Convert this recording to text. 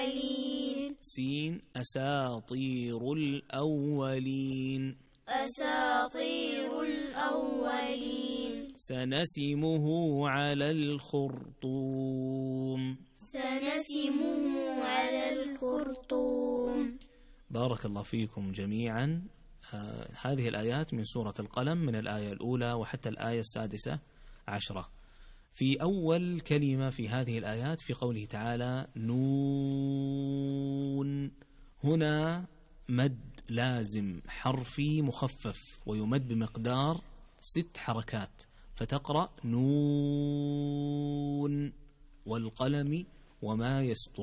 سين أساطير الأولين. أساطير الأولين. سنسمه على الخرطوم. سنسمه على الخرطوم. بارك الله فيكم جميعا. هذه الآيات من سورة القلم، من الآية الأولى وحتى الآية 16. في أول كلمة في هذه الآيات في قوله تعالى نون، هنا مد لازم حرفي مخفف ويمد بمقدار 6 حركات، فتقرأ نون والقلم وما يسطر.